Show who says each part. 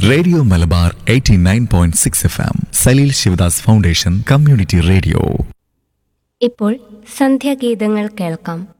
Speaker 1: Radio Malabar 89.6 FM, Saleel Sivadas foundation community radio.
Speaker 2: ഇപ്പോൾ സന്ധ്യാഗീതങ്ങൾ കേൾക്കാം.